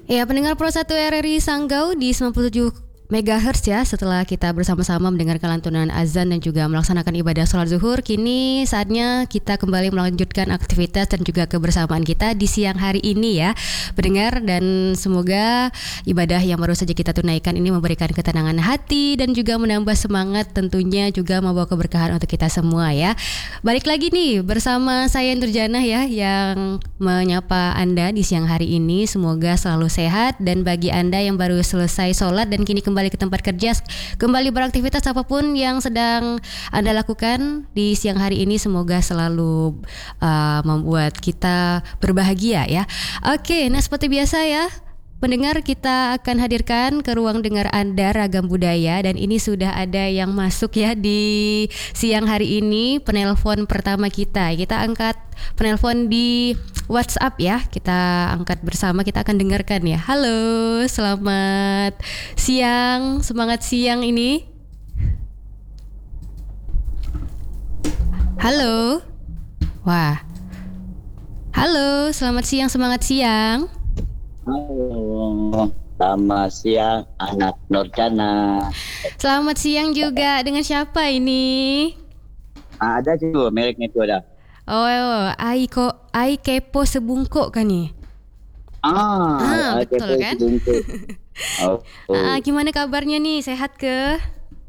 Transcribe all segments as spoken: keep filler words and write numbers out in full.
Ya, pendengar Pro satu R R I Sanggau di sembilan puluh tujuh megahertz ya. Setelah kita bersama-sama mendengarkan lantunan azan dan juga melaksanakan ibadah sholat zuhur, kini saatnya kita kembali melanjutkan aktivitas dan juga kebersamaan kita di siang hari ini ya, pendengar. Dan semoga ibadah yang baru saja kita tunaikan ini memberikan ketenangan hati dan juga menambah semangat, tentunya juga membawa keberkahan untuk kita semua ya. Balik lagi nih bersama saya Nurjana ya, yang menyapa Anda di siang hari ini. Semoga selalu sehat, dan bagi Anda yang baru selesai sholat dan kini kembali ke tempat kerja, kembali beraktivitas apapun yang sedang Anda lakukan di siang hari ini, semoga selalu uh, membuat kita berbahagia ya. Oke, nah seperti biasa ya, pendengar, kita akan hadirkan ke ruang dengar Anda Ragam Budaya, dan ini sudah ada yang masuk ya di siang hari ini. Penelpon pertama kita, kita angkat penelpon di WhatsApp ya, kita angkat bersama, kita akan dengarkan ya. Halo, selamat siang, semangat siang ini. Halo. Wah. Halo, selamat siang, semangat siang. Halo, selamat siang anak Nurjana. Selamat siang juga, dengan siapa ini? Ada juga mereknya itu ada. Oh, ai kok ai kepo sebungkuk kan nih? Ah, Ah, betul kan? Oh, oh. Ah, gimana kabarnya nih? Sehat ke?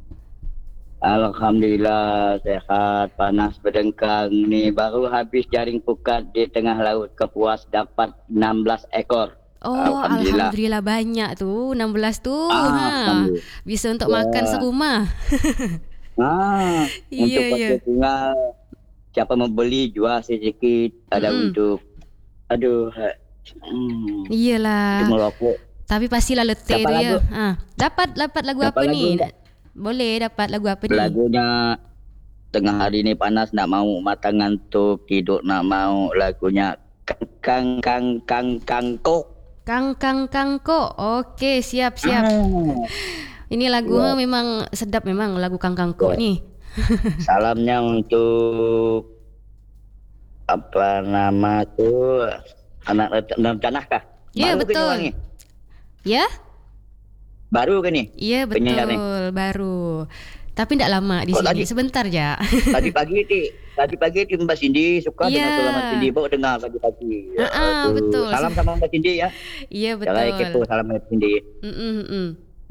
Alhamdulillah sehat, panas berdengkang nih. Baru habis jaring pukat di tengah laut Kapuas, dapat enam belas ekor. Oh, Alhamdulillah. alhamdulillah banyak tuh, enam belas tuh. Ah, Ha. Bisa untuk ya. makan serumah. Ah, Iya, untuk iya. pasal tinggal, siapa mau beli jual sedikit. Ada Mm-mm. untuk, aduh, hmm, Iyalah. untuk merokok. Tapi pastilah letih Dapat tu ya. lagu? Ah, dapat dapat lagu Dapat apa lagu nih? enggak? Boleh dapat lagu apa nih? Lagunya tengah hari ini panas, nak mau mata ngantuk, tidur nak mau. Lagunya kang kang kang kang kok. Kang Kang Kang Ko. Oke, siap siap. Ah, Ini lagu ya. memang sedap, memang lagu Kang Kang Ko Ya. nih. Salamnya untuk apa nama tuh, anak Nurjana kah? Iya, Baru ke ni betul. orang ni? Ya? Baru ke ni? Iya, Penyiar ni? betul, baru. Tapi tidak lama di Oh, sini, tadi sebentar ya. tadi pagi ti, tadi pagi ti Mbak Cindy suka Iya. dengan selamat Cindy, bawa dengar pagi-pagi. Ya, Ah, ah, aduh. betul. Salam sama Mbak Cindy ya. Iya, Jangan kepo, betul. salam Mbak Cindy. Mm-mm, mm-mm.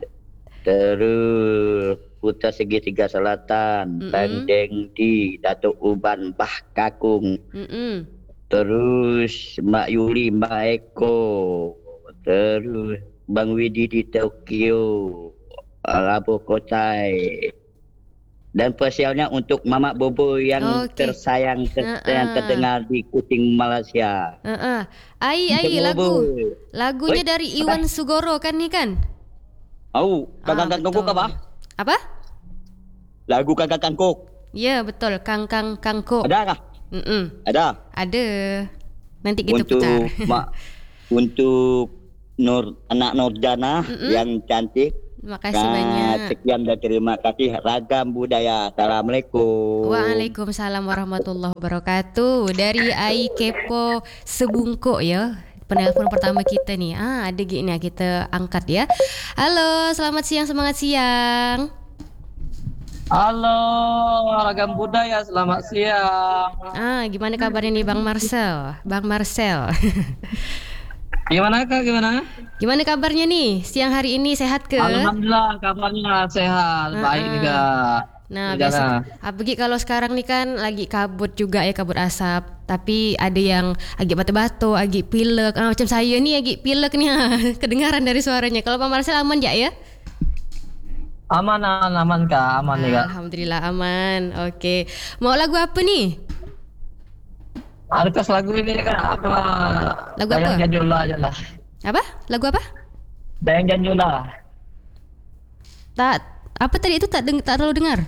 Terus Putra Segitiga Selatan, Mm-mm. Bandeng di Datuk Uban Bah Kakung. Mm-mm. Terus Mbak Yuli, Mbak Eko. Terus Bang Widi di Tokyo, Rabu Kotai. Dan spesialnya untuk Mamak Bobo yang Oke. tersayang ter- Ah, yang ah. terdengar di Kuting Malaysia. Uh-uh. Ai, Untuk ai, lagu. Bobo. Lagunya Oi, dari apa? Iwan Sugoro kan nih kan? Oh, kakak Ah, kangkung betul. apa? Apa? Lagu kakak kangkung. Ya, betul. Kang Kang Kang Ko. Ada kah? Mm-mm. Ada. Ada. Nanti kita Untuk putar. mak, untuk Nur anak Nurjana Mm-mm. yang cantik. Terima kasih Nah, banyak. sekian dan terima kasih. Ragam Budaya. Assalamualaikum. Waalaikumsalam warahmatullahi wabarakatuh. Dari Ai Kepo Sebungkuk ya, penelpon pertama kita nih. Ah, ada gini kita angkat ya. Halo, selamat siang, semangat siang. Halo, Ragam Budaya, selamat siang. Ah, gimana kabarnya nih Bang Marcel? Bang Marcel. Gimana Kak, gimana? Gimana kabarnya nih siang hari ini, sehat ke? Alhamdulillah kabarnya sehat, Ah, baik ah. nih Kak. Nah, Udah, biasa Kak. apalagi kalau sekarang nih kan lagi kabut juga ya, kabut asap. Tapi ada yang agak batuk-batuk, agak pilek. Ah, macam saya nih agak pilek nih. Kedengaran dari suaranya. Kalau Bang Marcel aman ya ya? Aman, aman, aman Kak, aman nih Kak. Alhamdulillah aman. Oke. Mau lagu apa nih? Artis lagu ini Kak, apa? Lagu Dayang apa? Janjula aja lah. Apa? Lagu apa? Dayang Janjula. Tak apa tadi itu tak deng- tak terlalu dengar.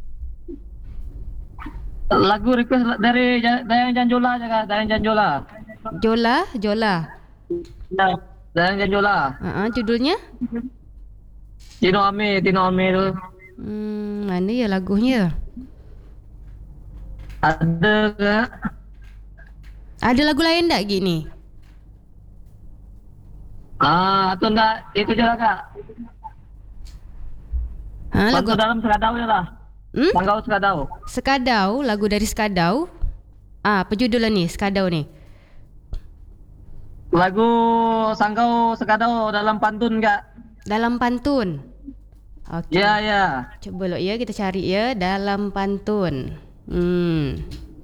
Lagu request dari Ja- Dayang Janjula aja Kak, Dayang Janjula. Jola, Jola. Nah, Dayang Janjula. Ah, ah, judulnya? Tino Ami, Tino Ami itu. Hmm, mana ya lagunya? Ada Kak. Ada lagu lain tak gini? Ah, itu enggak itu je lah kak. Ha, lagu Lagu dalam sekadau je lah. hmm? Sanggau sekadau. Sekadau, lagu dari Sekadau. Ah, apa judulnya nih Sekadau nih? Lagu Sanggau sekadau dalam pantun kak. Dalam pantun. Okey. Ya ya. Cuba lo ya kita cari ya dalam pantun. Hmm.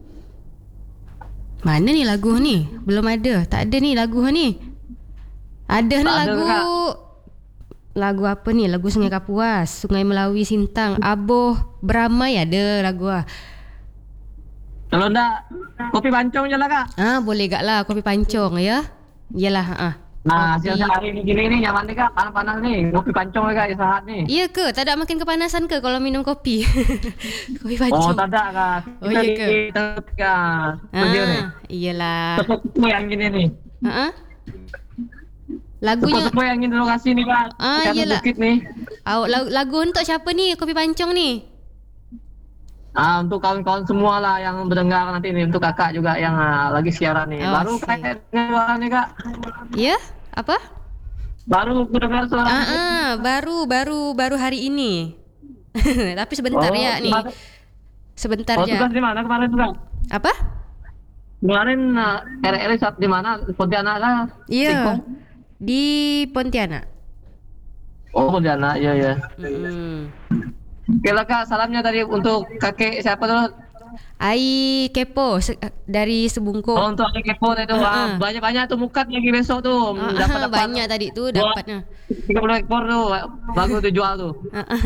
Mana ni lagu ni? Belum ada. Tak ada ni lagu ni. Ada ni Tak ada, lagu. Kak. Lagu apa ni? Lagu Sungai Kapuas, Sungai Melawi Sintang, Aboh Beramai ada lagu ah. Kalau enggak kopi pancong je lah kak. Ah, boleh gak lah kopi pancong ya. Yalah ah. Nah, Kopi. siang hari ni gini ni nyaman ni kak, panas-panas ni. Kopi pancong ni kak, istirahat ni. Iya ke? Tak ada makin kepanasan ke kalau minum kopi? Kopi Oh, pancong. tak ada kak. Oh, Kita iya di ke? tempat kak. Studio ni. Ah, iyalah. Sepupu yang gini ni. Ha ah. Lagunya Sepupu yang gini lokasi ni kak. Ah, Dekat iyalah. Bukit ni. oh, lagu, lagu untuk siapa ni? Kopi pancong ni? Ah, untuk kawan-kawan semua lah yang mendengar nanti ni, untuk kakak juga yang ah, lagi siaran ni. Oh, Baru siap. kayak suara ni kak. Ya? Apa? Baru aku dengar suara Ah, ni. ah, baru baru baru hari ini. Tapi sebentar Oh, ya nih. kemarin- Sebentar Oh, ya. tugas di mana kemarin tuh kak? Apa? Kemarin uh, R R I saat di mana? Pontianak lah. Iya. Tikung? Di Pontianak. Oh, Pontianak, iya iya. Mm. Oke lah kak, salamnya tadi untuk kakek siapa tuh? Ai kepo se- dari sebungkuk. Oh, untuk kakek kepo itu Ah, ah, ah. banyak-banyak tuh mukat lagi besok tuh. Ah, dapat ah, banyak tadi tuh Dua- dapatnya. tiga puluh ekor tuh, bagus tuh jual tuh. Ah, ah.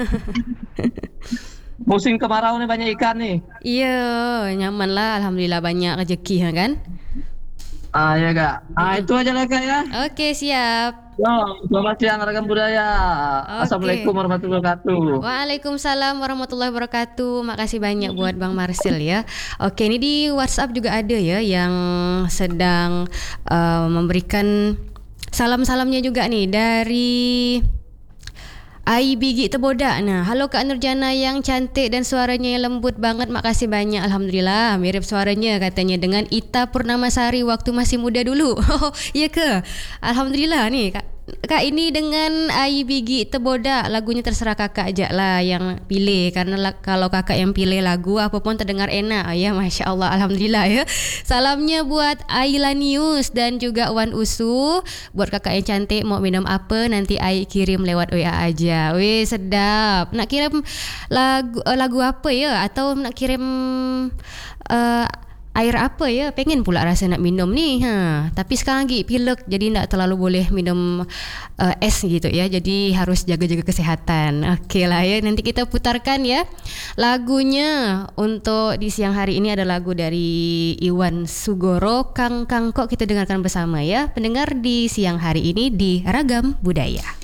Musim kemarau nih banyak ikan nih. Iya, nyaman lah. Alhamdulillah banyak rezeki ya kan. Ah ya kak. Ah itu aja lah kak ya. Oke, siap. Yo, selamat siang rekan budaya. Oke. Assalamualaikum warahmatullahi wabarakatuh. Waalaikumsalam warahmatullahi wabarakatuh. Makasih banyak buat Bang Marsil ya. Oke, ini di WhatsApp juga ada ya yang sedang uh, memberikan salam-salamnya juga nih dari Ai Bigi Tebodak. Nah, halo Kak Nurjana yang cantik dan suaranya yang lembut banget. Makasih banyak. Alhamdulillah. Mirip suaranya katanya dengan Ita Purnamasari waktu masih muda dulu. Oh, iya ke? Alhamdulillah nih Kak. Kak ini dengan Ai Bigi Tebodak, lagunya terserah kakak aja lah yang pilih, karena la- kalau kakak yang pilih lagu apapun terdengar enak. Oh, ya Masya Allah, Alhamdulillah ya. Salamnya buat Ailanius dan juga Wan Usu. Buat kakak yang cantik mau minum apa nanti Ai kirim lewat W A aja. Weh sedap. Nak kirim lagu uh, lagu apa ya, atau nak kirim uh, air apa ya? Pengen pula rasa nak minum ni ha. Tapi sekarang lagi pilek, jadi tak terlalu boleh minum uh, es gitu ya. Jadi harus jaga-jaga kesehatan. Okey lah ya. Nanti kita putarkan ya lagunya. Untuk di siang hari ini ada lagu dari Iwan Sugoro, Kang Kangkok. Kita dengarkan bersama ya pendengar di siang hari ini di Ragam Budaya.